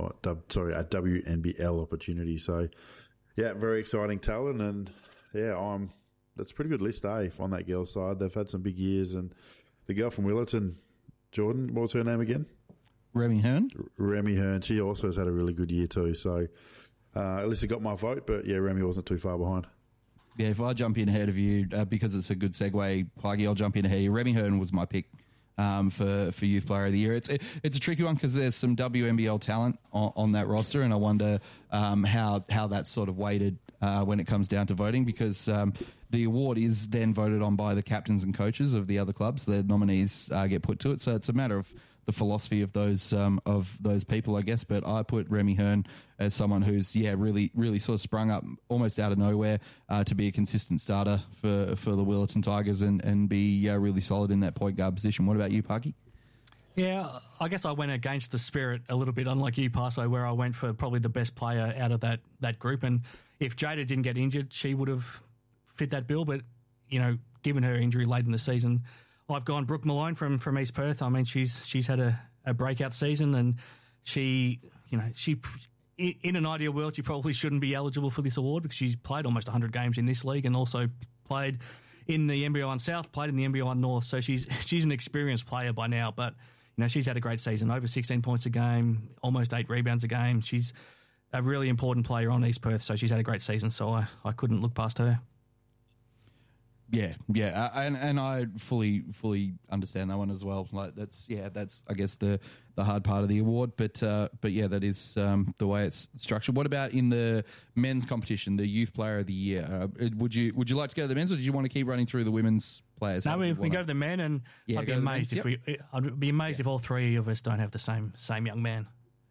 a WNBL opportunity. So, yeah, very exciting talent, and yeah, that's a pretty good list, on that girls' side. They've had some big years, and the girl from Willetton, Jordan, what was her name again? Remy Hearn. Remy Hearn. She also has had a really good year too. So Alyssa got my vote, but yeah, Remy wasn't too far behind. Yeah, if I jump in ahead of you, because it's a good segue, Pikey, I'll jump in ahead of you. Remy Hearn was my pick for Youth Player of the Year. It's a tricky one because there's some WNBL talent on that roster, and I wonder how that's sort of weighted when it comes down to voting, because the award is then voted on by the captains and coaches of the other clubs. The nominees get put to it, so it's a matter of the philosophy of those people, I guess. But I put Remy Hearn as someone who's really sort of sprung up almost out of nowhere to be a consistent starter for the Willetton Tigers and be really solid in that point guard position. What about you, Parky? Yeah, I guess I went against the spirit a little bit, unlike you, Paso, where I went for probably the best player out of that group. And if Jada didn't get injured, she would have fit that bill. But, given her injury late in the season, I've gone Brooke Malone from East Perth. I mean, she's had a breakout season, and she in an ideal world, she probably shouldn't be eligible for this award because she's played almost 100 games in this league and also played in the NBL1 South, played in the NBL1 North. So she's an experienced player by now, but she's had a great season, over 16 points a game, almost 8 rebounds a game. She's a really important player on East Perth, so she's had a great season. So I couldn't look past her. Yeah, and I fully understand that one as well. Like that's I guess the hard part of the award, but yeah, that is the way it's structured. What about in the men's competition, the Youth Player of the Year? Would you like to go to the men's, or did you want to keep running through the women's players? No, we go to the men, and I'd be amazed if all three of us don't have the same young man.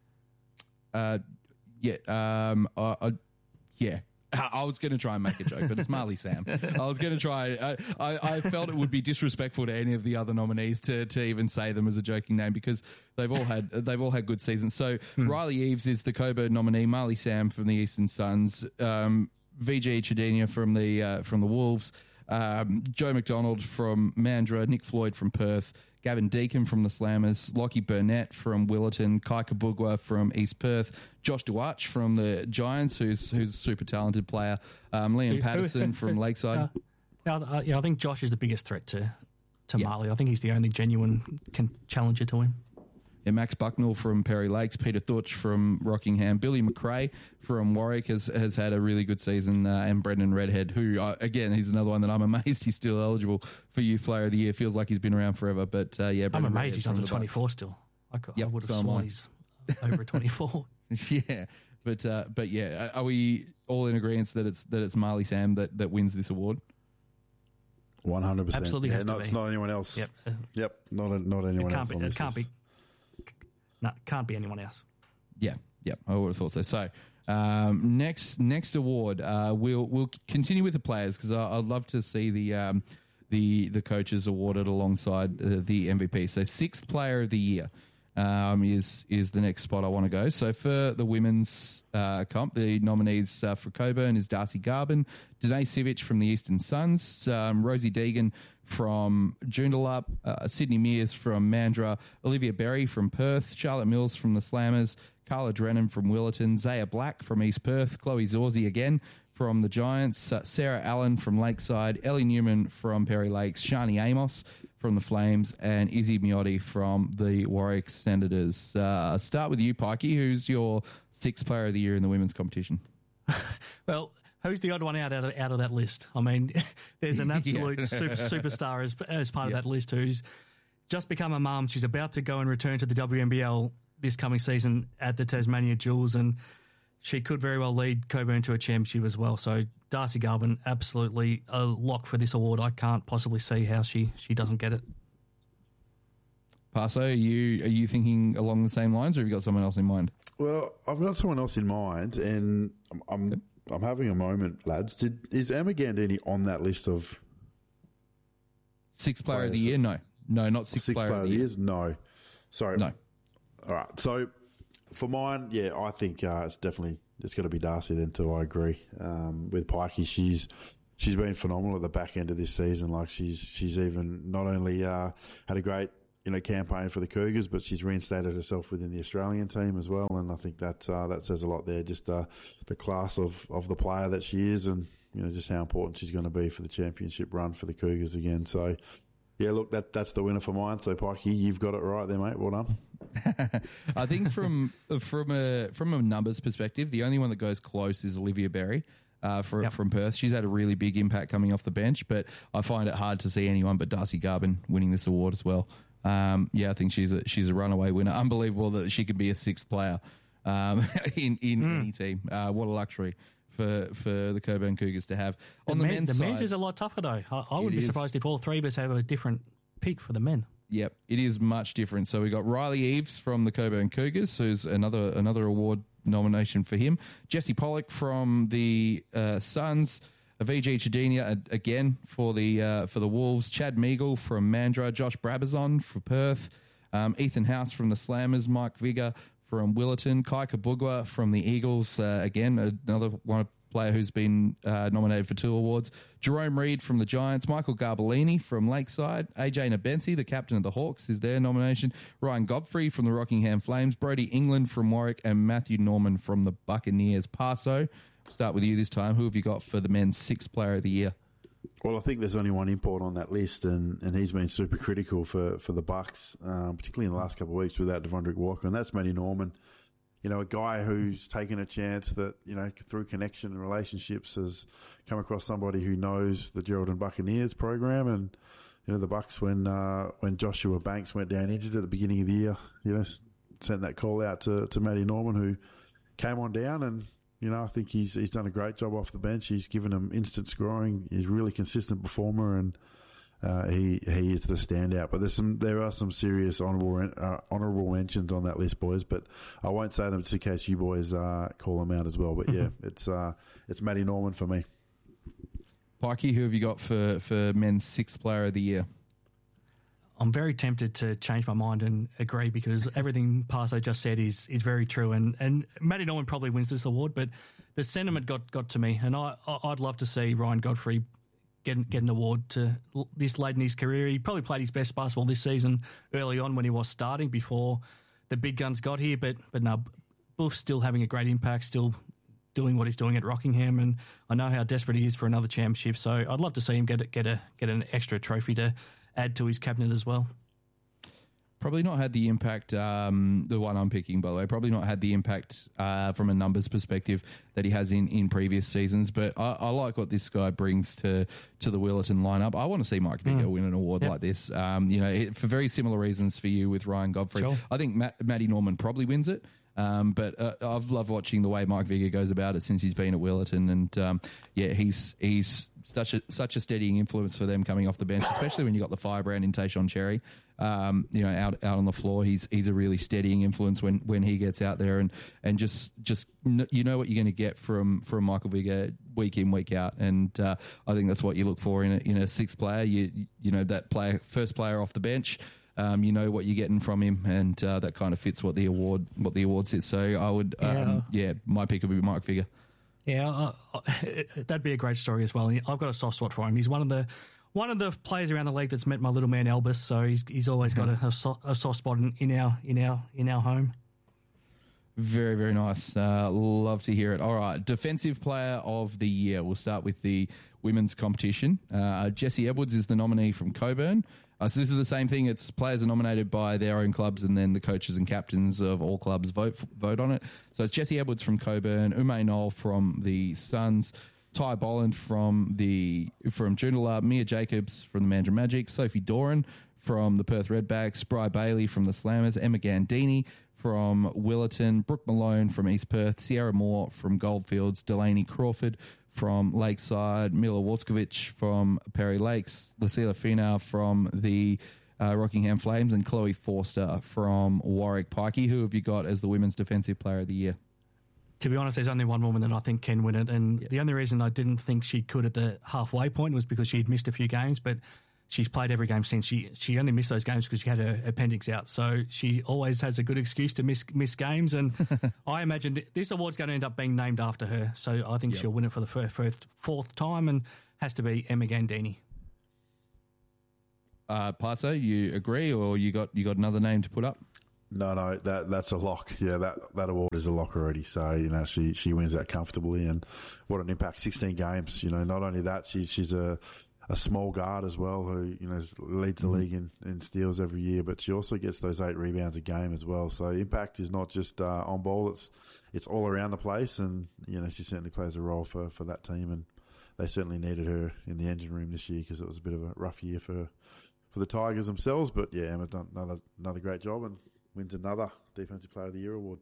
I was going to try and make a joke, but it's Marley Sam. I was going to try. I felt it would be disrespectful to any of the other nominees to even say them as a joking name, because they've all had good seasons. So Riley Eves is the Coburn nominee, Marley Sam from the Eastern Suns, VG Chadenia from the Wolves, Joe McDonald from Mandurah, Nick Floyd from Perth, Gavin Deacon from the Slammers, Lockie Burnett from Willetton, Kai Kabugwa from East Perth, Josh Duach from the Giants, who's a super talented player, Liam Patterson from Lakeside. I think Josh is the biggest threat to Marley. I think he's the only genuine challenger to him. Yeah, Max Bucknell from Perry Lakes, Peter Thutch from Rockingham, Billy McRae from Warwick has had a really good season, and Brendan Redhead, who, again, he's another one that I'm amazed he's still eligible for Youth Player of the Year. Feels like he's been around forever, but yeah. I'm amazed he's under 24 still. I would have sworn he's over 24. Yeah, but yeah, are we all in agreement that it's Marley Sam that wins this award? 100%. Absolutely, has to be. It's not anyone else. Yep. Not anyone else. Can't be anyone else. Yeah, I would have thought so. So next award, we'll continue with the players, because I'd love to see the coaches awarded alongside the MVP. So 6th Player of the Year is the next spot I want to go. So for the women's comp, the nominees for Coburn is Darcy Garvin, Danae Sivic from the Eastern Suns, Rosie Deegan from Joondalup, Sydney Mears from Mandurah, Olivia Berry from Perth, Charlotte Mills from the Slammers, Carla Drennan from Willetton, Zaya Black from East Perth, Chloe Zorzi again from the Giants, Sarah Allen from Lakeside, Ellie Newman from Perry Lakes, Shani Amos from the Flames, and Izzy Miotti from the Warwick Senators. Start with you, Pikey. Who's your 6th Player of the Year in the women's competition? Well, who's the odd one out of that list? I mean, there's an absolute superstar as part of that list who's just become a mum. She's about to go and return to the WNBL this coming season at the Tasmania Jewels, and she could very well lead Coburn to a championship as well. So Darcy Garvin, absolutely a lock for this award. I can't possibly see how she doesn't get it. Paso, are you thinking along the same lines, or have you got someone else in mind? Well, I've got someone else in mind, and I'm having a moment, lads. Is Emma Gandini on that list of 6th Player of the Year? No, not 6th Player of the Year. No, sorry, no. All right, so for mine, yeah, I think it's got to be Darcy then too. I agree with Pikey. She's been phenomenal at the back end of this season. Like she's even not only had a great campaign for the Cougars, but she's reinstated herself within the Australian team as well, and I think that says a lot there. Just the class of the player that she is, and just how important she's going to be for the championship run for the Cougars again. So, yeah, look, that's the winner for mine. So, Pikey, you've got it right there, mate. Well done. I think from a numbers perspective, the only one that goes close is Olivia Berry. From Perth. She's had a really big impact coming off the bench, but I find it hard to see anyone but Darcy Garvin winning this award as well. I think she's a runaway winner. Unbelievable that she could be a sixth player in any team. What a luxury for the Cockburn Cougars to have. On the men's side, men's is a lot tougher though. I would be surprised if all three of us have a different pick for the men. Yep, it is much different. So we got Riley Eves from the Cockburn Cougars, who's another award nomination for him. Jesse Pollock from the Suns. Avijay Chadenia again for the Wolves. Chad Meagle from Mandurah. Josh Brabazon for Perth. Ethan House from the Slammers. Mike Vigor from Willetton. Kai Kabugwa from the Eagles. Again, another one player who's been nominated for 2 awards. Jerome Reed from the Giants. Michael Garbellini from Lakeside. AJ Nabensi, the captain of the Hawks, is their nomination. Ryan Godfrey from the Rockingham Flames. Brody England from Warwick. And Matthew Norman from the Buccaneers. Paso, start with you this time. Who have you got for the men's 6th player of the year? Well, I think there's only one import on that list, and he's been super critical for the Bucks, particularly in the last couple of weeks without Devondrick Walker, and that's Matty Norman. A guy who's taken a chance that, through connection and relationships has come across somebody who knows the Geraldton Buccaneers program. And, the Bucks, when Joshua Banks went down injured at the beginning of the year, sent that call out to Matty Norman, who came on down. And, I think he's done a great job off the bench. He's given him instant scoring. He's a really consistent performer, and he is the standout. But there are some serious honourable mentions on that list, boys. But I won't say them just in case you boys call them out as well. But yeah, it's Matty Norman for me. Pikey, who have you got for men's 6th player of the year? I'm very tempted to change my mind and agree, because everything Parso just said is very true. And Matty Norman probably wins this award, but the sentiment got to me, and I'd love to see Ryan Godfrey get an award to this late in his career. He probably played his best basketball this season early on when he was starting before the big guns got here. But no, Buff's still having a great impact, still doing what he's doing at Rockingham, and I know how desperate he is for another championship. So I'd love to see him get an extra trophy to add to his cabinet as well. Probably not had the impact, the one I'm picking, by the way, probably not had the impact from a numbers perspective that he has in previous seasons. But I like what this guy brings to the Willetton lineup. I want to see Mike Vigor win an award like this. For very similar reasons for you with Ryan Godfrey. Sure. I think Matty Norman probably wins it. But I've loved watching the way Mike Vigor goes about it since he's been at Willetton. And he's such a steadying influence for them coming off the bench, especially when you got the firebrand in Tayshaun Cherry, out on the floor. He's a really steadying influence when he gets out there, and just what you're going to get from Michael Vigor week in, week out. And I think that's what you look for in a 6th player. That first player off the bench. You know what you're getting from him, and that kind of fits what the award is. So I would, my pick would be Mike Vigor. Yeah, that'd be a great story as well. I've got a soft spot for him. He's one of the players around the league that's met my little man Elvis, so he's always got a soft spot in our home. Very, very nice. Love to hear it. All right, defensive player of the year. We'll start with the women's competition. Jessie Edwards is the nominee from Cockburn. So this is the same thing. It's players are nominated by their own clubs, and then the coaches and captains of all clubs vote on it. So it's Jessie Edwards from Cockburn, Ume Knoll from the Suns, Ty Boland from Joondalup, Mia Jacobs from the Mandurah Magic, Sophie Doran from the Perth Redbacks, Bri Bailey from the Slammers, Emma Gandini from Willetton, Brooke Malone from East Perth, Sierra Moore from Goldfields, Delaney Crawford from Lakeside, Mila Warskovich from Perry Lakes, Lucila Fina from the Rockingham Flames, and Chloe Forster from Warwick. Pikey, who have you got as the Women's Defensive Player of the Year? To be honest, there's only one woman that I think can win it, and the only reason I didn't think she could at the halfway point was because she'd missed a few games, but she's played every game since. She only missed those games because she had her appendix out. So she always has a good excuse to miss games. And I imagine this award's going to end up being named after her. So I think she'll win it for the fourth time, and has to be Emma Gandini. Paso, you agree, or you got another name to put up? No, that's a lock. Yeah, that award is a lock already. So, she wins that comfortably, and what an impact! 16 games. Not only that, she's a small guard as well who, leads the league in steals every year, but she also gets those 8 rebounds a game as well. So impact is not just on ball; it's all around the place, and she certainly plays a role for that team, and they certainly needed her in the engine room this year because it was a bit of a rough year for the Tigers themselves. But yeah, Emma done another great job and wins another Defensive Player of the Year award.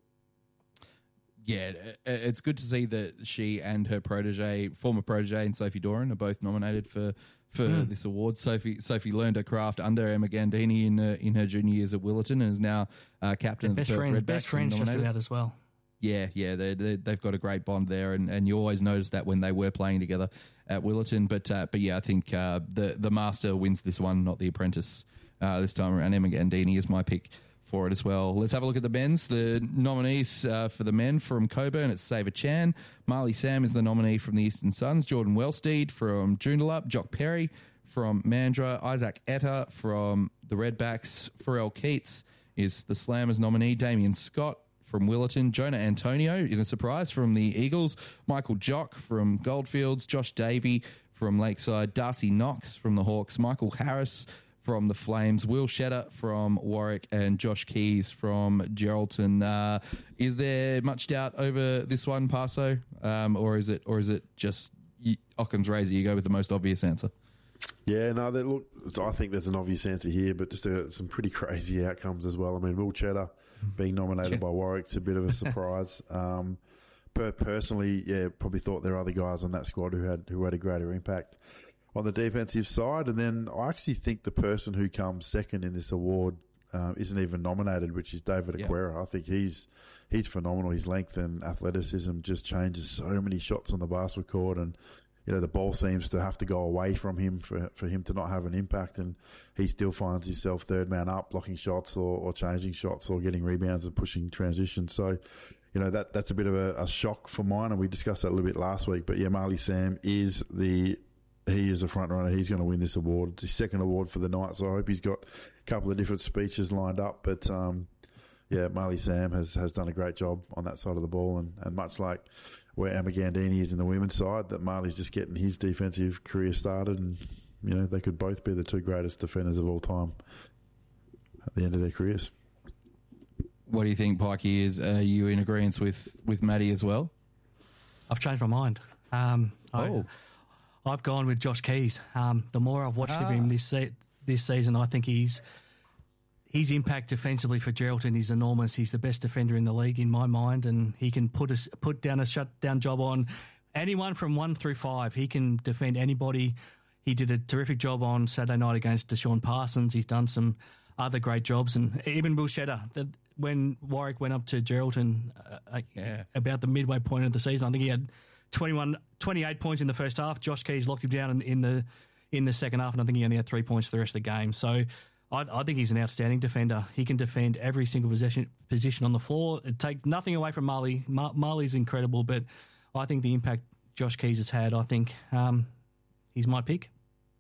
Yeah, it's good to see that she and her former protege, and Sophie Doran, are both nominated for this award. Sophie learned her craft under Emma Gandini in her junior years at Willetton and is now captain of the Perth Redbacks. Best friends just about as well. Yeah, they've got a great bond there, and you always notice that when they were playing together at Willetton. But yeah, I think the master wins this one, not the apprentice this time around. Emma Gandini is my pick for it as well. Let's have a look at the men's. The nominees for the men from Coburn, it's Saver Chan. Marley Sam is the nominee from the Eastern Suns. Jordan Wellsteed from Joondalup. Jock Perry from Mandurah. Isaac Etta from the Redbacks. Pharrell Keats is the Slammers nominee. Damien Scott from Willetton. Jonah Antonio, in a surprise, from the Eagles. Michael Jock from Goldfields. Josh Davey from Lakeside. Darcy Knox from the Hawks. Michael Harris from the Flames, Will Shedder from Warwick, and Josh Keys from Geraldton. Is there much doubt over this one, Paso, or is it just Occam's razor? You go with the most obvious answer. Yeah, no. I think there's an obvious answer here, but just some pretty crazy outcomes as well. I mean, Will Shedder being nominated by Warwick's a bit of a surprise. Personally, probably thought there were other guys on that squad who had a greater impact on the defensive side. And then I actually think the person who comes second in this award isn't even nominated, which is David Aquera. I think he's phenomenal. His length and athleticism just changes so many shots on the basketball court, and the ball seems to have to go away from him for him to not have an impact, and he still finds himself third man up, blocking shots or changing shots or getting rebounds and pushing transitions. So that's a bit of a shock for mine, and we discussed that a little bit last week. But yeah, Marley Sam is a front runner. He's going to win this award. It's his second award for the night, so I hope he's got a couple of different speeches lined up. But Marley Sam has done a great job on that side of the ball, and much like where Emma Gandini is in the women's side, that Marley's just getting his defensive career started, and they could both be the two greatest defenders of all time at the end of their careers. What do you think, Pikey? Are you in agreement with Maddie as well? I've changed my mind. I've gone with Josh Keys. The more I've watched of him this season, I think his impact defensively for Geraldton is enormous. He's the best defender in the league in my mind, and he can put down a shutdown job on anyone from 1 through 5. He can defend anybody. He did a terrific job on Saturday night against Deshaun Parsons. He's done some other great jobs, and even Will Shedder. When Warwick went up to Geraldton about the midway point of the season, I think he had 28 points in the first half. Josh Keys locked him down in the second half, and I think he only had 3 points for the rest of the game. So I think he's an outstanding defender. He can defend every single position on the floor. It takes nothing away from Marley. Marley's incredible, but I think the impact Josh Keys has had, I think he's my pick.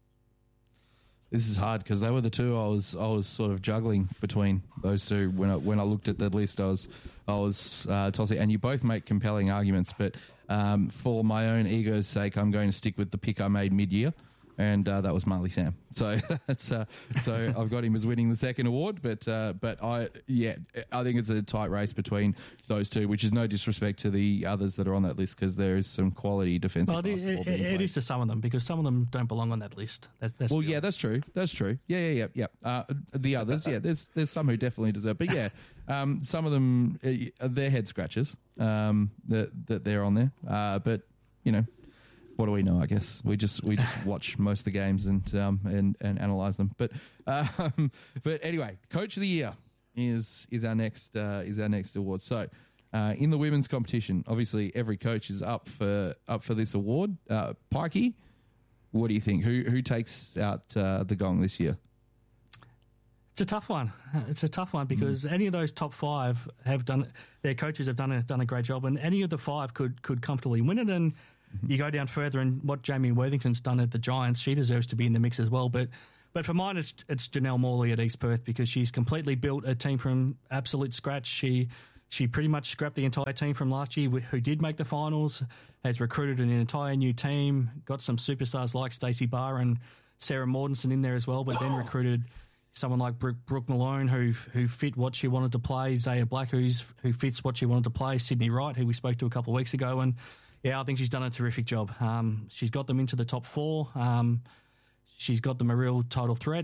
This is hard because they were the two I was sort of juggling between those two when I looked at the list. I was tossing, and you both make compelling arguments, but for my own ego's sake, I'm going to stick with the pick I made mid-year, and that was Marley Sam. So that's so I've got him as winning the second award, but I think it's a tight race between those two, which is no disrespect to the others that are on that list because there is some quality defensive. Well, it is to some of them because some of them don't belong on that list. That's true. That's true. Yeah. The others, there's some who definitely deserve, but yeah, some of them they're head scratchers that they're on there, but what do we know? I guess we just watch most of the games and analyze them. But anyway, Coach of the Year is our next award. So in the women's competition, obviously every coach is up for this award. Pikey, what do you think? Who takes out the gong this year? It's a tough one. Because any of those top 5 their coaches have done a great job, and any of the 5 could comfortably win it. And you go down further, and what Jamie Worthington's done at the Giants, she deserves to be in the mix as well. But But for mine, it's Janelle Morley at East Perth because she's completely built a team from absolute scratch. She pretty much scrapped the entire team from last year who did make the finals, has recruited an entire new team, got some superstars like Stacey Barr and Sarah Mortensen in there as well, but then recruited someone like Brooke Malone who fit what she wanted to play, Zaya Black who fits what she wanted to play, Sydney Wright who we spoke to a couple of weeks ago, and yeah, I think she's done a terrific job. She's got them into the top 4. She's got them a real title threat.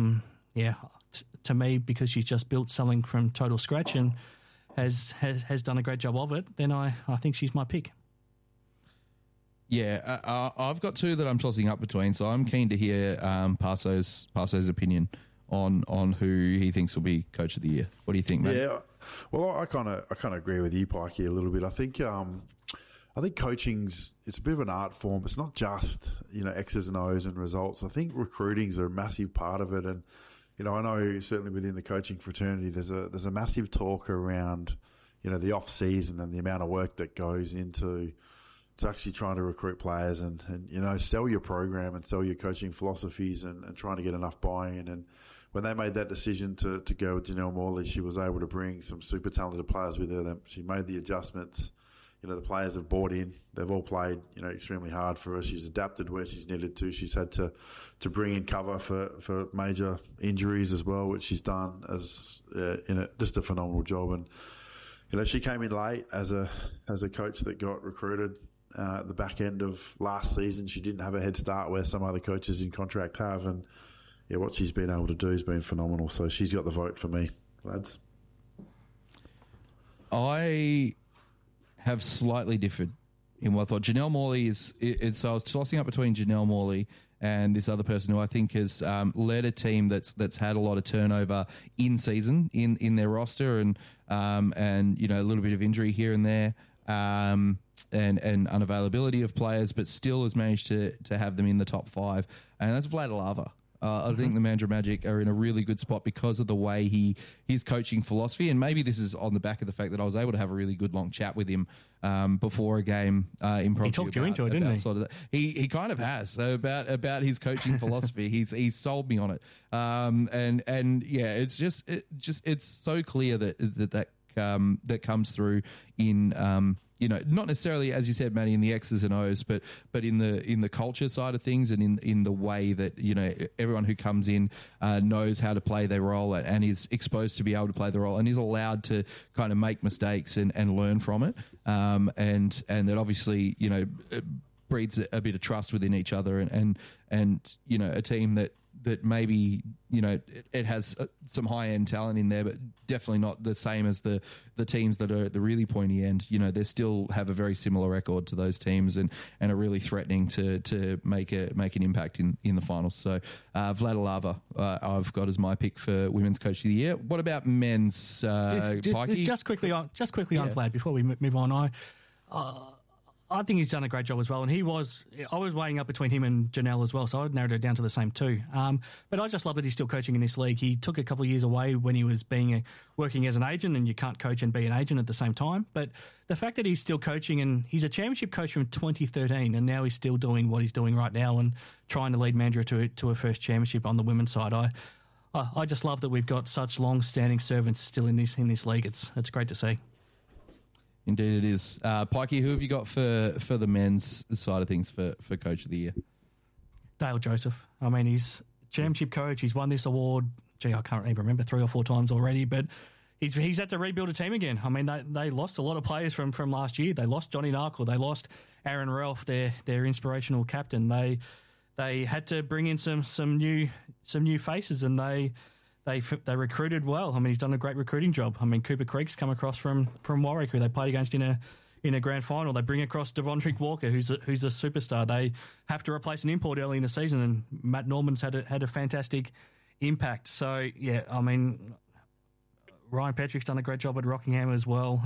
To me, because she's just built something from total scratch and has done a great job of it, then I think she's my pick. Yeah, I've got 2 that I'm tossing up between, so I'm keen to hear Parso's opinion on who he thinks will be Coach of the Year. What do you think, mate? Yeah, well, I kind of agree with you, Pikey, a little bit. I think coaching's it's a bit of an art form. It's not just X's and O's and results. I think recruiting's a massive part of it, and I know certainly within the coaching fraternity, there's a massive talk around the off season and the amount of work that goes into actually trying to recruit players and sell your program and sell your coaching philosophies and trying to get enough buy-in. And when they made that decision to go with Janelle Morley, she was able to bring some super talented players with her. She made the adjustments. The players have bought in. They've all played, extremely hard for her. She's adapted where she's needed to. She's had to bring in cover for major injuries as well, which she's done just a phenomenal job. And she came in late as a coach that got recruited at the back end of last season. She didn't have a head start where some other coaches in contract have, and what she's been able to do has been phenomenal. So she's got the vote for me, lads. I have slightly differed in what I thought. Janelle Morley so I was tossing up between Janelle Morley and this other person who I think has led a team that's had a lot of turnover in season in their roster and a little bit of injury here and there. And unavailability of players, but still has managed to have them in the top 5. And that's Vlad Alava. I think the Mandurah Magic are in a really good spot because of the way his coaching philosophy, and maybe this is on the back of the fact that I was able to have a really good long chat with him before a game. He talked you into it, didn't he? Sort of he kind of has. So about his coaching philosophy, he's sold me on it. And yeah, it's so clear that comes through in. Not necessarily, as you said, Matty, in the X's and O's, but in the culture side of things and in the way that everyone who comes in knows how to play their role and is exposed to be able to play the role and is allowed to kind of make mistakes and learn from it, and that obviously it breeds a bit of trust within each other and a team that maybe it has some high end talent in there, but definitely not the same as the teams that are at the really pointy end. They still have a very similar record to those teams and are really threatening to make an impact in the finals. So Vlad Alava, I've got as my pick for Women's Coach of the Year. What about men's? Pikey? Just quickly on Vlad before we move on. I think he's done a great job as well, and I was weighing up between him and Janelle as well, so I'd narrowed it down to the same 2. But I just love that he's still coaching in this league. He took a couple of years away when he was working as an agent, and you can't coach and be an agent at the same time. But the fact that he's still coaching, and he's a championship coach from 2013, and now he's still doing what he's doing right now and trying to lead Mandurah to a first championship on the women's side. I just love that we've got such long-standing servants still in this league. It's great to see. Indeed it is. Pikey, who have you got for the men's side of things for Coach of the Year? Dale Joseph. I mean, he's championship coach. He's won this award. I can't even remember 3 or 4 times already, but he's had to rebuild a team again. I mean, they lost a lot of players from last year. They lost Johnny Narkle. They lost Aaron Ralph, their inspirational captain. They had to bring in some new faces, and they recruited well. I mean, he's done a great recruiting job. I mean, Cooper Creek's come across from Warwick, who they played against in a grand final. They bring across Devontrick Walker, who's a superstar. They have to replace an import early in the season, and Matt Norman's had a fantastic impact. So, yeah, I mean, Ryan Petrick's done a great job at Rockingham as well.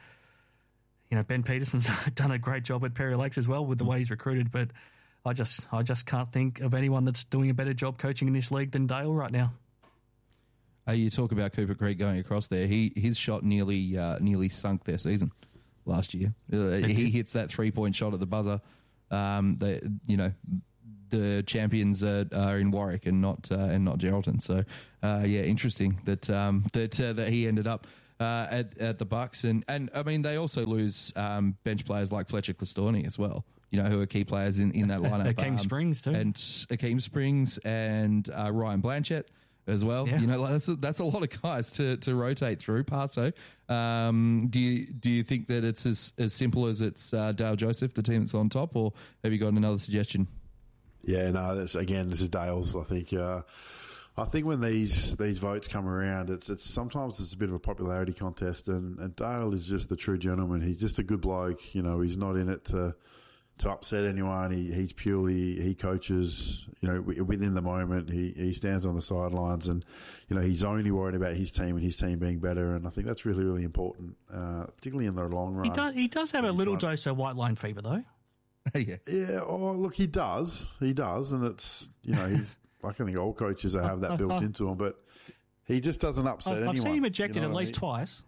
Ben Peterson's done a great job at Perry Lakes as well with the way he's recruited. But I just can't think of anyone that's doing a better job coaching in this league than Dale right now. You talk about Cooper Creek going across there. His shot nearly sunk their season last year. He hits that 3-point shot at the buzzer. The the champions are in Warwick and not Geraldton. So interesting that he ended up at the Bucks, and I mean they also lose bench players like Fletcher Clistorni as well. Who are key players in that lineup. Akeem Springs too, and Akeem Springs and Ryan Blanchett as well. Yeah. That's a lot of guys to rotate through. Parso, do you think that it's as simple as it's Dale Joseph, the team that's on top, or have you got another suggestion? Yeah, no. This is Dale's. I think when these votes come around, it's sometimes it's a bit of a popularity contest, and Dale is just the true gentleman. He's just a good bloke. He's not in it to upset anyone. He coaches, within the moment. He stands on the sidelines, and he's only worried about his team and his team being better. And I think that's really, really important, particularly in the long run. He does have a little dose of white line fever, though. Yeah. Yeah. Oh, look, he does, and it's he's. I think all coaches have that built into them, but he just doesn't upset anyone. I've seen him ejected at least twice.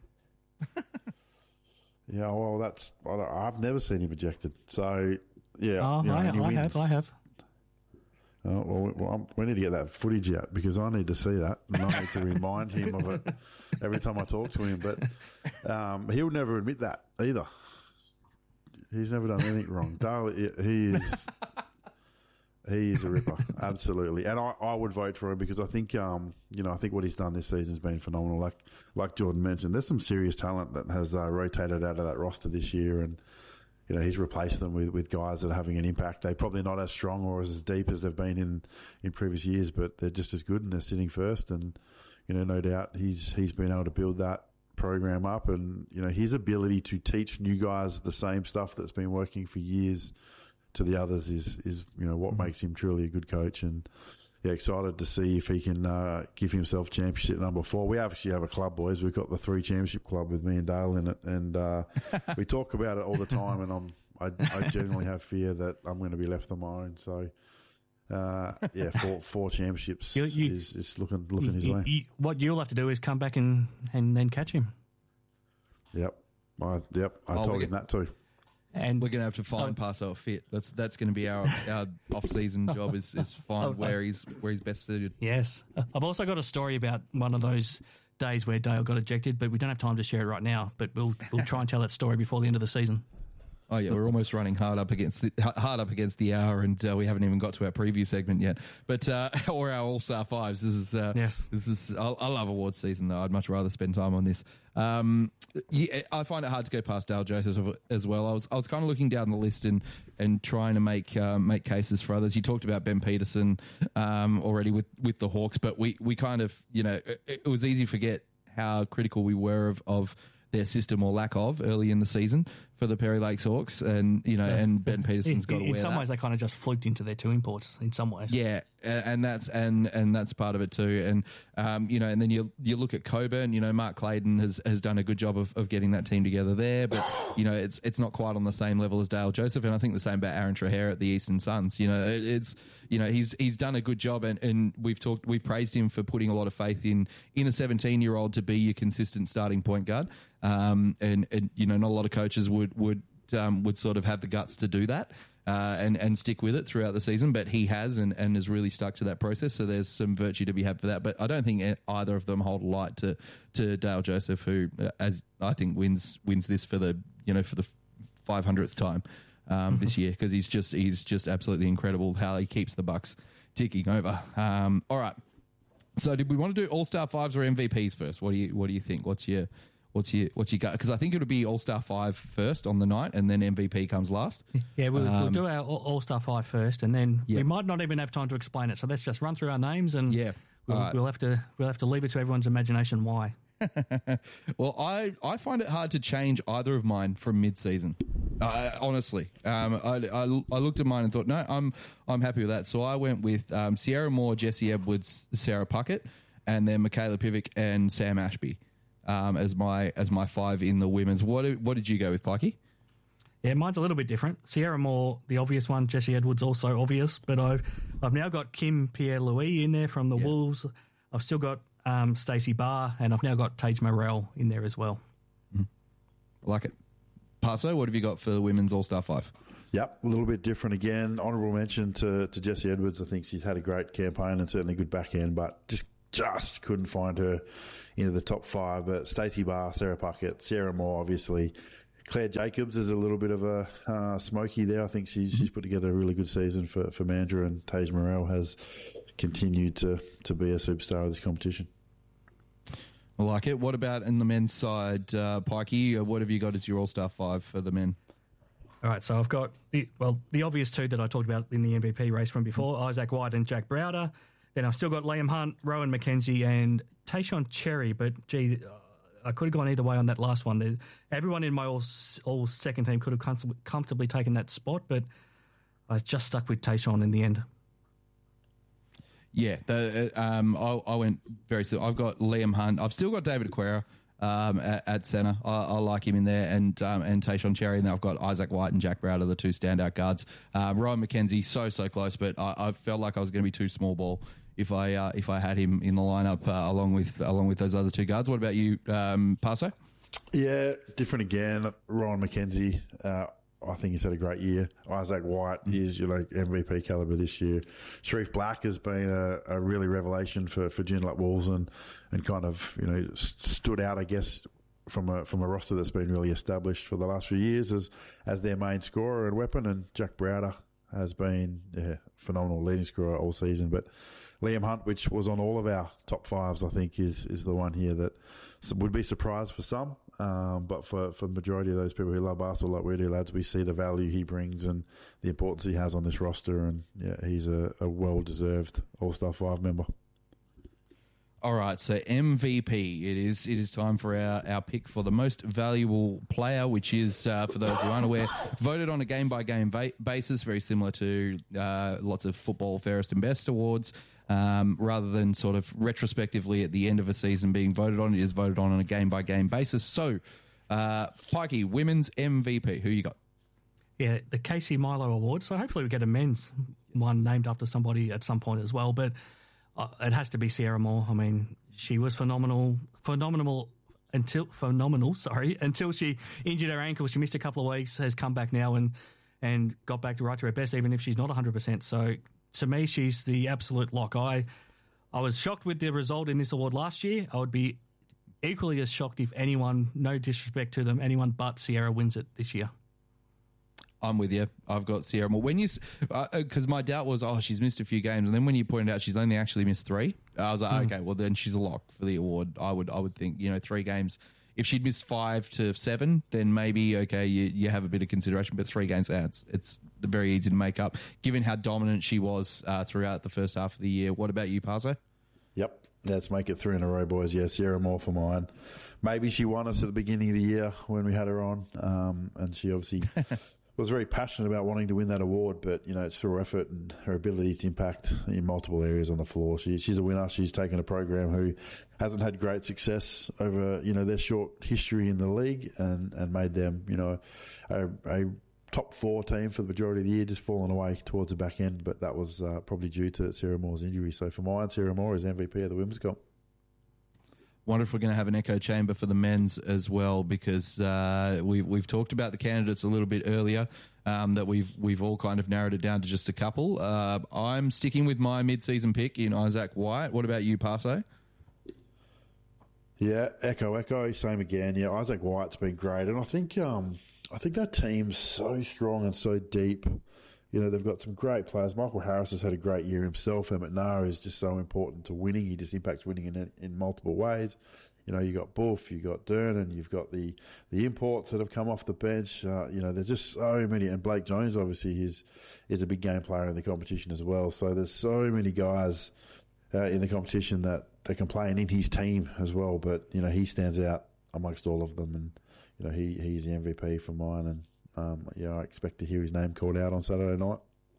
Yeah, well, I've never seen him ejected. So, yeah. I have. Oh, well, we need to get that footage out because I need to see that. And I need to remind him of it every time I talk to him. But he'll never admit that either. He's never done anything wrong. Dale, he is a ripper, absolutely. And I would vote for him because I think, I think what he's done this season has been phenomenal. Like Jordan mentioned, there's some serious talent that has rotated out of that roster this year, and he's replaced them with guys that are having an impact. They're probably not as strong or as deep as they've been in previous years, but they're just as good and they're sitting first. And no doubt he's been able to build that program up, and his ability to teach new guys the same stuff that's been working for years to the others is what makes him truly a good coach. And excited to see if he can give himself championship number 4. We actually have a club, boys. We've got the 3 championship club with me and Dale in it, and we talk about it all the time. And I genuinely have fear that I'm going to be left on my own. So 4 championships is looking his way. What you'll have to do is come back and then catch him. Yep. I told him that too. And we're going to have to find Parso a fit. That's going to be our off-season job is find where he's best suited. Yes. I've also got a story about one of those days where Dale got ejected, but we don't have time to share it right now. But we'll try and tell that story before the end of the season. Oh yeah, we're almost running hard up against the hour, and we haven't even got to our preview segment yet. But or our All-Star Fives. This is This is. I love awards season though. I'd much rather spend time on this. I find it hard to go past Dale Joseph as well. I was kind of looking down the list and trying to make cases for others. You talked about Ben Peterson already with the Hawks, but we kind of it was easy to forget how critical we were of their system or lack of early in the season for the Perry Lakes Hawks, and and Ben Peterson's got to wear that. In some ways, they kind of just fluked into their 2 imports. In some ways, yeah, and that's part of it too. And and then you look at Coburn. Mark Clayton has done a good job of getting that team together there, but it's not quite on the same level as Dale Joseph. And I think the same about Aaron Trahair at the Eastern Suns. He's done a good job, and we've praised him for putting a lot of faith in a 17-year-old to be your consistent starting point guard. And not a lot of coaches would sort of have the guts to do that and stick with it throughout the season, but he has and has really stuck to that process. So there's some virtue to be had for that. But I don't think either of them hold a light to Dale Joseph, who, as I think, wins this for the 500th time this year, because he's just absolutely incredible how he keeps the Bucks ticking over. All right. So did we want to do All-Star 5s or MVPs first? What do you think? What's your gut? Because I think it'll be All-Star 5 first on the night, and then MVP comes last. Yeah, we'll do our All-Star 5 first, and then we might not even have time to explain it. So let's just run through our names, and we'll have to leave it to everyone's imagination why. Well, I find it hard to change either of mine from mid-season. Honestly, I looked at mine and thought, no, I'm happy with that. So I went with Sierra Moore, Jesse Edwards, Sarah Puckett, and then Michaela Pivic and Sam Ashby as my 5 in the women's. What did you go with, Pikey? Yeah, mine's a little bit different. Sierra Moore, the obvious one. Jesse Edwards, also obvious. But I've now got Kim Pierre-Louis in there from the Wolves. I've still got Stacey Barr, and I've now got Tage Morrell in there as well. I like it. Parso, what have you got for the women's All-Star 5? Yep, a little bit different again. Honourable mention to Jessie Edwards. I think she's had a great campaign and certainly a good back end, but just couldn't find her into the top 5. But Stacey Barr, Sarah Puckett, Sarah Moore, obviously. Claire Jacobs is a little bit of a smoky there. I think she's put together a really good season for Mandurah, and Tage Morrell has continued to be a superstar of this competition. I like it. What about in the men's side, Pikey? What have you got as your All-Star 5 for the men? All right, so I've got the obvious 2 that I talked about in the MVP race from before, Isaac White and Jack Browder. Then I've still got Liam Hunt, Rowan McKenzie, and Tayshaun Cherry. But, gee, I could have gone either way on that last one. Everyone in my all second team could have comfortably taken that spot, but I just stuck with Tayshaun in the end. Yeah, I went very simple. I've got Liam Hunt. I've still got David Aquera at centre. I like him in there, and Tayshaun Cherry. And then I've got Isaac White and Jack Browder, the 2 standout guards. Ryan McKenzie, so close, but I felt like I was going to be too small ball if I had him in the lineup along with those other 2 guards. What about you, Paso? Yeah, different again. Ryan McKenzie. I think he's had a great year. Isaac White is MVP calibre this year. Sharif Black has been a really revelation for Joondalup Wolves and kind of stood out, I guess, from a roster that's been really established for the last few years as their main scorer and weapon. And Jack Browder has been phenomenal leading scorer all season. But Liam Hunt, which was on all of our top 5s, I think is the one here that would be surprised for some. But for the majority of those people who love basketball like we do, lads, we see the value he brings and the importance he has on this roster. And he's a well-deserved All-Star 5 member. All right, so MVP. It is time for our pick for the most valuable player, which is, for those who aren't aware, voted on a game-by-game basis, very similar to lots of football fairest and best awards. Rather than sort of retrospectively at the end of a season being voted on, it is voted on a game-by-game basis. So, Pikey, women's MVP, who you got? Yeah, the Casey Milo Award. So hopefully we get a men's one named after somebody at some point as well. But it has to be Sierra Moore. I mean, she was phenomenal until she injured her ankle. She missed a couple of weeks, has come back now and got back to her best, even if she's not 100%. So to me, she's the absolute lock. I was shocked with the result in this award last year. I would be equally as shocked if anyone, no disrespect to them, anyone but Sierra wins it this year. I'm with you. I've got Sierra Moore. When you, because my doubt was, she's missed a few games, and then when you pointed out she's only actually missed 3, I was like, okay, well then she's a lock for the award. I would think 3 games. If she'd missed 5 to 7, then maybe okay, you have a bit of consideration. But 3 games out, it's very easy to make up. Given how dominant she was throughout the first half of the year. What about you, Parzo? Yep, let's make it 3 in a row, boys. Yeah, Sierra Moore for mine. Maybe she won us at the beginning of the year when we had her on, and she obviously was very passionate about wanting to win that award, but, it's through effort and her ability to impact in multiple areas on the floor. She's a winner. She's taken a program who hasn't had great success over, their short history in the league and made them, a top 4 team for the majority of the year, just falling away towards the back end. But that was probably due to Sierra Moore's injury. So for mine, Sierra Moore is MVP of the Women's Comp. Wonder if we're going to have an echo chamber for the men's as well, because we've talked about the candidates a little bit earlier, that we've all kind of narrowed it down to just a couple. I'm sticking with my mid-season pick in Isaac White. What about you, Paso? Yeah, echo, same again. Yeah, Isaac White's been great, and I think that team's so strong and so deep. They've got some great players. Michael Harris has had a great year himself. Emmett Nair is just so important to winning. He just impacts winning in multiple ways. You got Boof, you got Dernan, you've got the imports that have come off the bench. There's just so many. And Blake Jones, obviously, is a big game player in the competition as well. So there's so many guys in the competition that can play and in his team as well. But, he stands out amongst all of them. And, he's the MVP for mine. And, I expect to hear his name called out on Saturday night.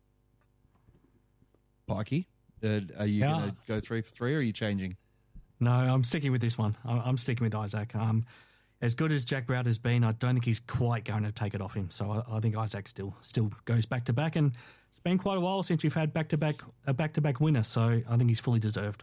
Pikey, are you going to go 3 for 3 or are you changing? No, I'm sticking with this one. I'm sticking with Isaac. As good as Jack Browder's been, I don't think he's quite going to take it off him. So I think Isaac still goes back to back, and it's been quite a while since we've had a back to back winner. So I think he's fully deserved.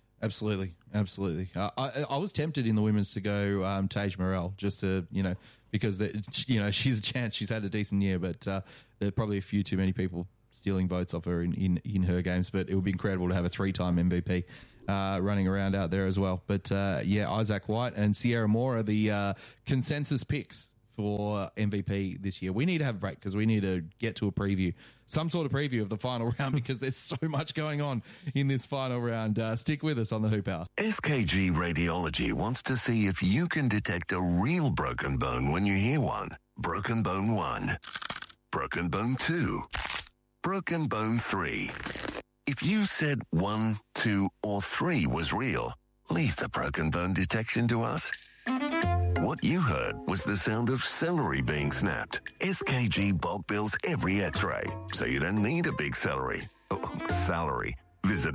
Absolutely. I was tempted in the women's to go Tage Morrell just to because she's a chance. She's had a decent year, but there are probably a few too many people stealing votes off her in her games. But it would be incredible to have a 3-time MVP running around out there as well. But Isaac White and Sierra Moore are the consensus picks for MVP this year. We need to have a break because we need to get to a preview, some sort of preview of the final round, because there's so much going on in this final round. Stick with us on the Hoop Hour. SKG Radiology wants to see if you can detect a real broken bone when you hear one. Broken bone 1. Broken bone 2. Broken bone 3. If you said 1, 2, or 3 was real, leave the broken bone detection to us. What you heard was the sound of celery being snapped. SKG bulk bills every x-ray, so you don't need a big salary. Visit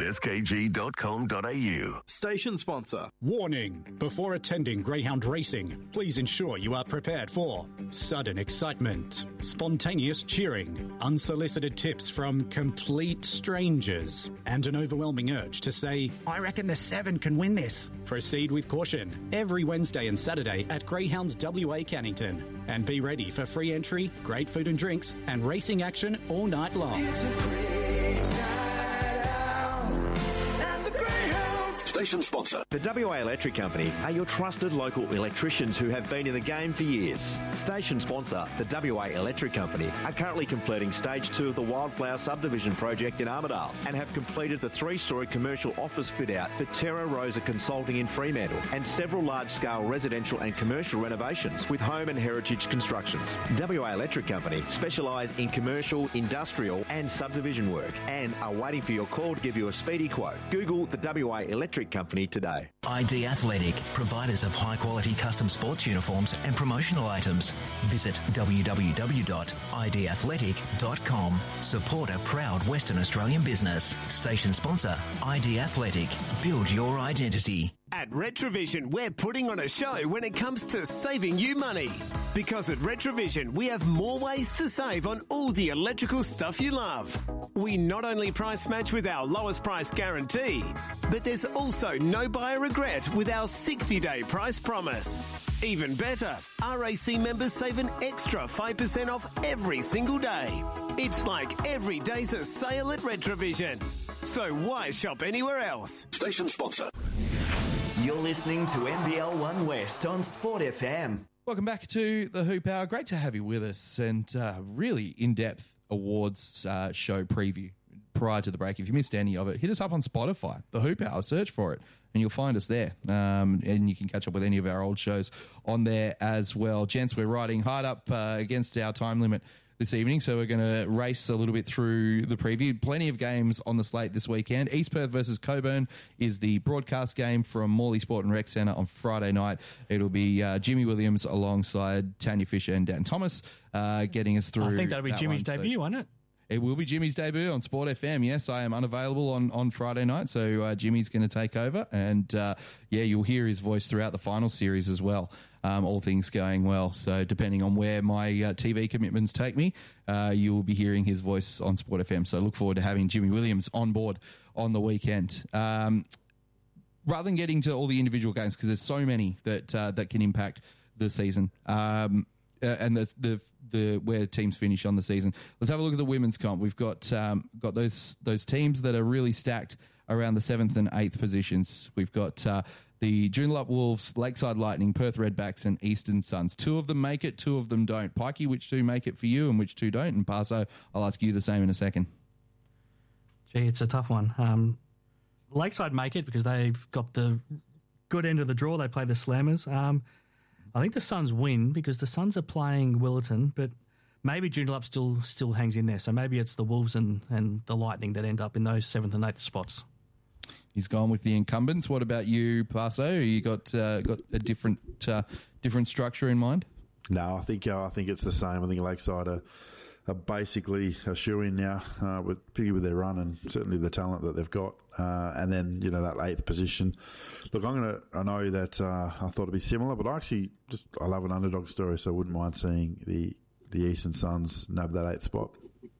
skg.com.au. Station sponsor. Warning. Before attending greyhound racing, please ensure you are prepared for sudden excitement, spontaneous cheering, unsolicited tips from complete strangers, and an overwhelming urge to say, "I reckon the 7 can win this." Proceed with caution every Wednesday and Saturday at Greyhounds WA Cannington. And be ready for free entry, great food and drinks, and racing action all night long. It's a great night out at the Greyhounds. Station sponsor. The WA Electric Company are your trusted local electricians who have been in the game for years. Station sponsor, the WA Electric Company, are currently completing Stage 2 of the Wildflower Subdivision project in Armidale and have completed the 3-storey commercial office fit-out for Terra Rosa Consulting in Fremantle and several large-scale residential and commercial renovations with home and heritage constructions. WA Electric Company specialise in commercial, industrial and subdivision work and are waiting for your call to give you a speedy quote. Google the WA Electric Company today. ID Athletic, providers of high-quality custom sports uniforms and promotional items. Visit www.idathletic.com. Support a proud Western Australian business. Station sponsor, ID Athletic. Build your identity. At Retrovision, we're putting on a show when it comes to saving you money. Because at Retrovision, we have more ways to save on all the electrical stuff you love. We not only price match with our lowest price guarantee, but there's also no buyer regret with our 60-day price promise. Even better, RAC members save an extra 5% off every single day. It's like every day's a sale at Retrovision. So why shop anywhere else? Station sponsor. You're listening to NBL One West on Sport FM. Welcome back to the Hoop Hour. Great to have you with us, and really in-depth awards show preview prior to the break. If you missed any of it, hit us up on Spotify, the Hoop Hour, search for it, and you'll find us there. And you can catch up with any of our old shows on there as well. Gents, we're riding hard up against our time limit this evening, so we're going to race a little bit through the preview. Plenty of games on the slate this weekend. East Perth versus Coburn is the broadcast game from Morley Sport and Rec Centre on Friday night. It'll be Jimmy Williams alongside Tanya Fisher and Dan Thomas getting us through. I think that'll be Jimmy's debut, won't it? It will be Jimmy's debut on Sport FM. Yes, I am unavailable on Friday night, so Jimmy's going to take over. And, you'll hear his voice throughout the final series as well, all things going well. So depending on where my TV commitments take me, you will be hearing his voice on Sport FM. So look forward to having Jimmy Williams on board on the weekend. Rather than getting to all the individual games, because there's so many that can impact the season, and the where teams finish on the season. Let's have a look at the women's comp. We've got those teams that are really stacked around the 7th and 8th positions. We've got the Joondalup Wolves, Lakeside Lightning, Perth Redbacks, and Eastern Suns. 2 of them make it, 2 of them don't. Pikey, which 2 make it for you and which 2 don't? And Paso, I'll ask you the same in a second. Gee, it's a tough one. Lakeside make it because they've got the good end of the draw. They play the Slammers. I think the Suns win because the Suns are playing Willetton, but maybe Joondalup still hangs in there. So maybe it's the Wolves and the Lightning that end up in those 7th and 8th spots. He's gone with the incumbents. What about you, Paso? You got a different structure in mind? No, I think it's the same. I think Lakeside are basically a shoe-in now, particularly with their run and certainly the talent that they've got. And then, that 8th position. Look, I know that I thought it'd be similar, but I love an underdog story, so I wouldn't mind seeing the Eastern Suns nab that 8th spot.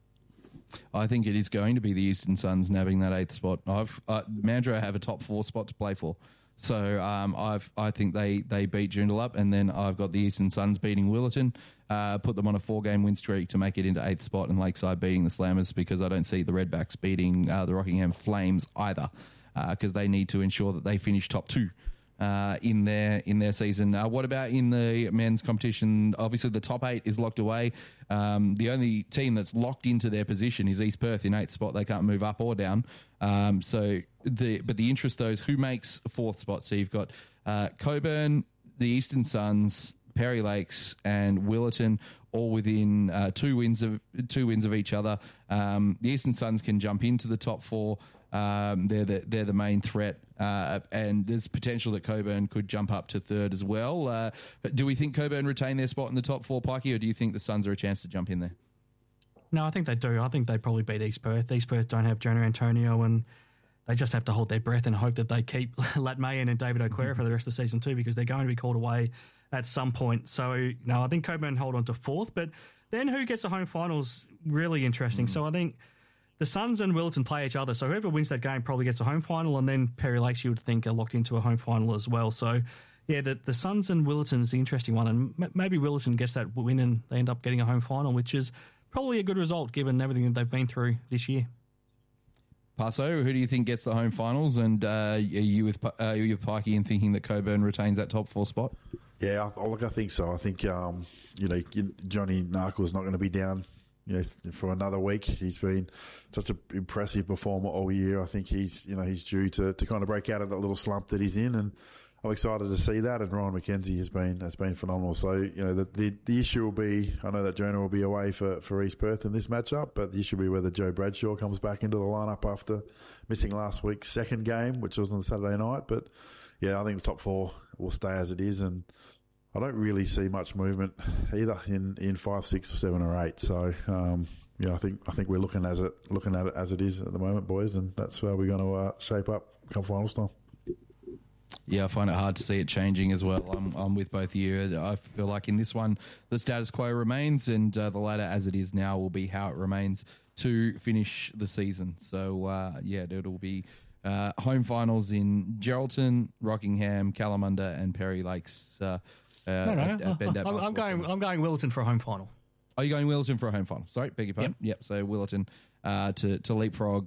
I think it is going to be the Eastern Suns nabbing that 8th spot. Mandurah have a top 4 spot to play for. So I think they beat Joondalup, and then I've got the Eastern Suns beating Willetton, put them on a 4-game win streak to make it into 8th spot, and Lakeside beating the Slammers, because I don't see the Redbacks beating the Rockingham Flames either, because they need to ensure that they finish top 2 in their season. What about in the men's competition? Obviously, the top 8 is locked away. The only team that's locked into their position is East Perth in 8th spot. They can't move up or down. But the interest, though, is who makes 4th spot. So you've got Coburn, the Eastern Suns, Perry Lakes, and Willetton, all within 2 wins of each other. The Eastern Suns can jump into the top 4. They're the main threat, and there's potential that Coburn could jump up to 3rd as well. Do we think Coburn retain their spot in the top 4, Pikey, or do you think the Suns are a chance to jump in there? No, I think they do. I think they probably beat East Perth. East Perth don't have Jonah Antonio, and they just have to hold their breath and hope that they keep Lat Mayen and David O'Quera for the rest of the season too, because they're going to be called away at some point. So, I think Coburn hold on to 4th, but then who gets the home finals? Really interesting. So I think the Suns and Willetton play each other, so whoever wins that game probably gets a home final, and then Perry Lakes, you would think, are locked into a home final as well. So, yeah, the Suns and Willetton is the interesting one, and maybe Willetton gets that win and they end up getting a home final, which is probably a good result given everything that they've been through this year. Paso, who do you think gets the home finals, and are you with Pikey in thinking that Coburn retains that top 4 spot? Yeah, I think so. I think, Johnny Narkle's not going to be down for another week. He's been such an impressive performer all year. I think he's due to kind of break out of that little slump that he's in, and I'm excited to see that. And Ryan McKenzie has been phenomenal. So the issue will be, I know that Jonah will be away for East Perth in this matchup, but the issue will be whether Joe Bradshaw comes back into the lineup after missing last week's second game, which was on Saturday night. But yeah, I think the top 4 will stay as it is, and I don't really see much movement either in 5, 6, or 7 or 8. So I think we're looking at it as it is at the moment, boys, and that's where we're going to shape up come finals time. Yeah, I find it hard to see it changing as well. I'm with both of you. I feel like in this one, the status quo remains, and the ladder as it is now will be how it remains to finish the season. So, it'll be home finals in Geraldton, Rockingham, Kalamunda, and Perry Lakes. I'm going Willetton for a home final. Are you going Willetton for a home final? Sorry, beg your pardon. Yep. So Willetton to leapfrog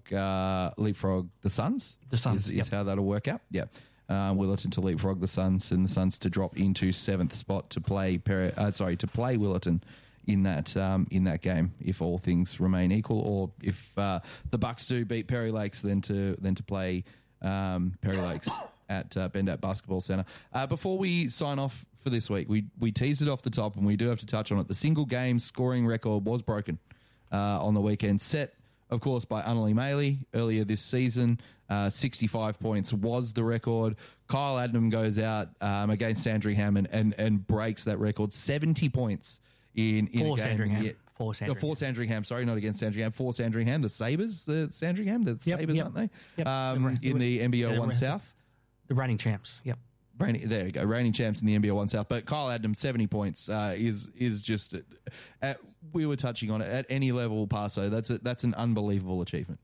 the Suns. The Suns is how that'll work out. Yeah. Willetton to leapfrog the Suns, and the Suns to drop into 7th spot to play Willetton in that game if all things remain equal, or if the Bucks do beat Perry Lakes, then to play Perry Lakes at Bendat Basketball Centre. Before we sign off for this week, we teased it off the top, and we do have to touch on it. The single game scoring record was broken on the weekend, set of course by Annalie Maley earlier this season. 65 points was the record. Kyle Adnam goes out against Sandringham and breaks that record. 70 points in a game. Sandringham. For Sandringham, sorry, not against Sandringham. For Sandringham, the Sabres, Sandringham, the Sabres, aren't they? Yep. In the NBL 1 South. The reigning champs, yep. There you go, reigning champs in the NBL 1 South. But Kyle Adnam, 70 points is just. We were touching on it at any level, Paso. That's an unbelievable achievement.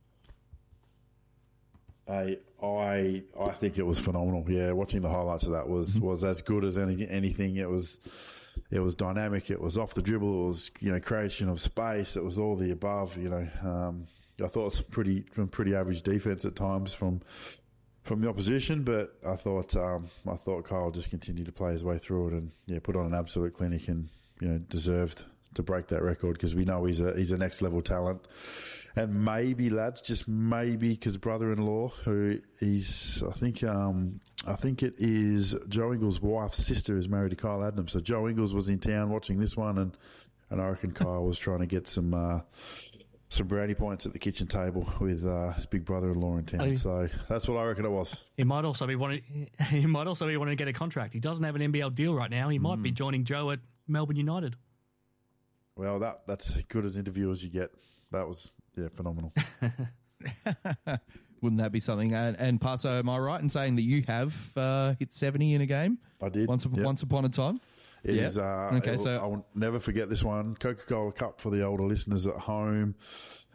I think it was phenomenal. Yeah, watching the highlights of that was as good as anything. It was dynamic. It was off the dribble. It was creation of space. It was all the above. I thought it was pretty average defense at times from the opposition, but I thought Kyle just continued to play his way through it and put on an absolute clinic and deserved to break that record, because we know he's a next level talent. And maybe, lads, just maybe, because brother-in-law, who is, I think it is Joe Ingles' wife's sister, is married to Kyle Adnam. So Joe Ingles was in town watching this one, and I reckon Kyle was trying to get some brownie points at the kitchen table with his big brother-in-law in town. So that's what I reckon it was. He might also be wanting to get a contract. He doesn't have an NBL deal right now. He might be joining Joe at Melbourne United. Well, that's as good as interview as you get. That was phenomenal. Wouldn't that be something? And Paso, am I right in saying that you have hit 70 in a game? I did. Once upon a time? It is. Okay, so I will never forget this one. Coca-Cola Cup for the older listeners at home.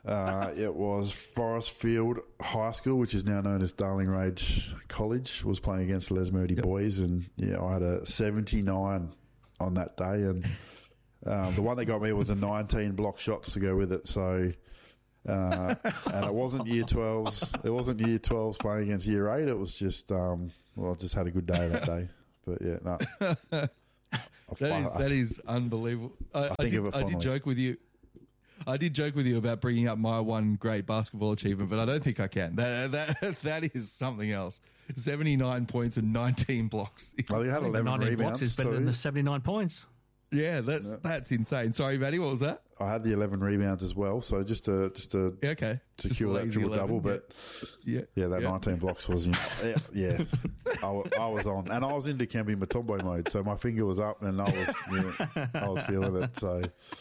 It was Forest Field High School, which is now known as Darling Range College, was playing against Les Moody boys, and I had a 79 on that day, and the one that got me was a 19 block shots to go with it. So, and it wasn't year 12s. It wasn't year 12s playing against year 8. It was just I just had a good day that day. But yeah, no. That is unbelievable. I did joke with you. I did joke with you about bringing up my one great basketball achievement, but I don't think I can. That is something else. 79 points and 19 blocks. Well, you had 11 19 rebounds. blocks is better than the 79 points. Yeah, that's insane. Sorry, Matty, what was that? I had the 11 rebounds as well, so just to secure that triple double. But that 19 blocks was I was on, and I was into Kempi Mutombo mode, so my finger was up, and I was feeling it. So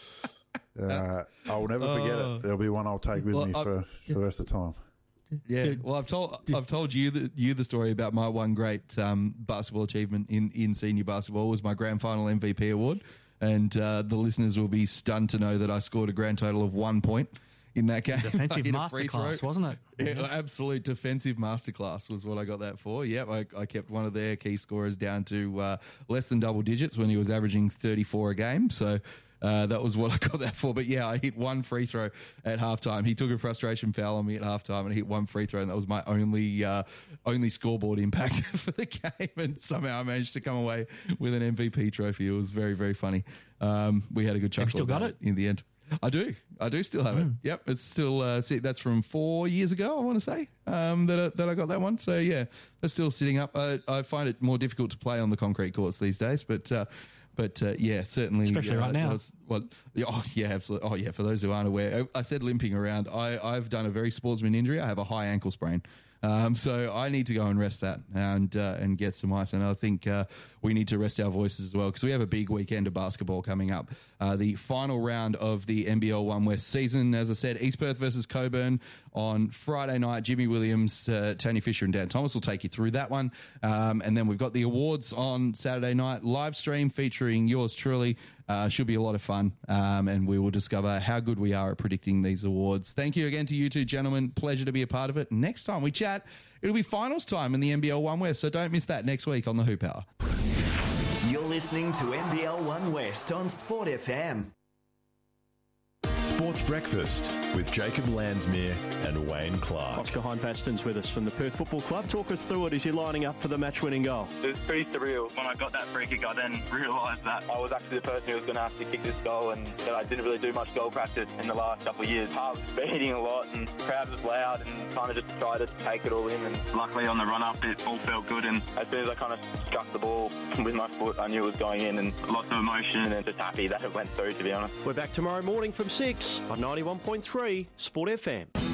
I will never forget it. There'll be one I'll take with me for the rest of the time. Yeah, well, I've told you the story about my one great basketball achievement in senior basketball was my grand final MVP award, and the listeners will be stunned to know that I scored a grand total of 1 point in that game. Defensive masterclass, wasn't it? Yeah, absolute defensive masterclass was what I got that for. Yep, I kept one of their key scorers down to less than double digits when he was averaging 34 a game. So. That was what I got that for. But yeah, I hit one free throw at halftime. He took a frustration foul on me at halftime, and I hit one free throw, and that was my only scoreboard impact for the game. And somehow I managed to come away with an MVP trophy. It was very, very funny. We had a good chuckle. Have you still got it in the end? I do still have it. Yep, it's still. That's from 4 years ago, I want to say, that I got that one. So yeah, it's still sitting up. I find it more difficult to play on the concrete courts these days, but yeah, certainly. Especially right now. Absolutely. Oh, yeah, for those who aren't aware, I said limping around. I've done a very sportsman injury. I have a high ankle sprain. So I need to go and rest that and get some ice. And I think we need to rest our voices as well because we have a big weekend of basketball coming up. The final round of the NBL One West season, as I said, East Perth versus Coburn on Friday night. Jimmy Williams, Tony Fisher and Dan Thomas will take you through that one. And then we've got the awards on Saturday night, live stream featuring yours truly. Should be a lot of fun, and we will discover how good we are at predicting these awards. Thank you again to you two gentlemen. Pleasure to be a part of it. Next time we chat, it'll be finals time in the NBL One West, so don't miss that next week on the Hoop Hour. You're listening to NBL One West on Sport FM. Sports Breakfast with Jacob Landsmere and Wayne Clark. Oscar Hine-Paxton's with us from the Perth Football Club. Talk us through it as you're lining up for the match-winning goal. It was pretty surreal. When I got that free kick, I then realised that I was actually the person who was going to have to kick this goal, and that I didn't really do much goal practice in the last couple of years. Heart was beating a lot, and the crowd was loud, and kind of just tried to take it all in. And luckily on the run-up, it all felt good, and as soon as I kind of struck the ball with my foot, I knew it was going in, and lots of emotion, and just happy that it went through, to be honest. We're back tomorrow morning from 6 on 91.3 Sport FM.